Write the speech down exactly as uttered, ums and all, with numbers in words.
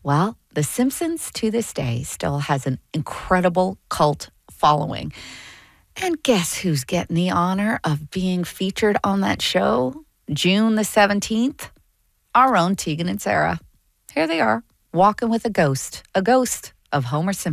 Well, The Simpsons to this day still has an incredible cult following. And guess who's getting the honor of being featured on that show June the seventeenth? Our own Tegan and Sarah. Here they are, walking with a ghost, a ghost of Homer Simpson.